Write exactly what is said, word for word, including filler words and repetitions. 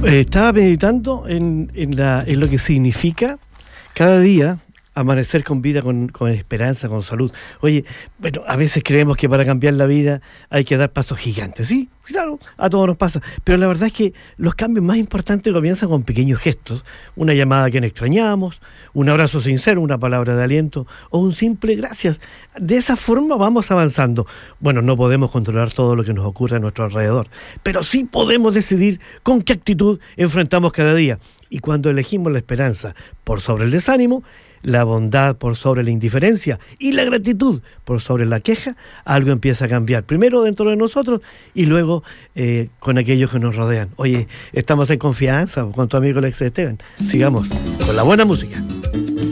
Eh, estaba meditando en, en, la, en lo que significa cada día amanecer con vida, con, con esperanza, con salud. Oye, bueno, a veces creemos que para cambiar la vida hay que dar pasos gigantes, ¿sí? Claro, a todos nos pasa. Pero la verdad es que los cambios más importantes comienzan con pequeños gestos. Una llamada a quien extrañamos, un abrazo sincero, una palabra de aliento o un simple gracias. De esa forma vamos avanzando. Bueno, no podemos controlar todo lo que nos ocurre a nuestro alrededor, pero sí podemos decidir con qué actitud enfrentamos cada día. Y cuando elegimos la esperanza por sobre el desánimo, la bondad por sobre la indiferencia y la gratitud por sobre la queja, algo empieza a cambiar. Primero dentro de nosotros y luego eh, con aquellos que nos rodean. Oye, estamos en confianza con tu amigo Alex Esteban. Sigamos con la buena música.